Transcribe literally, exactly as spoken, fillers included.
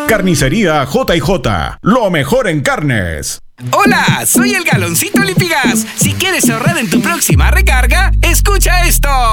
Carnicería J y J, lo mejor en carnes. Hola, soy el Galoncito Lipigas. Si quieres ahorrar en tu próxima recarga, escucha esto.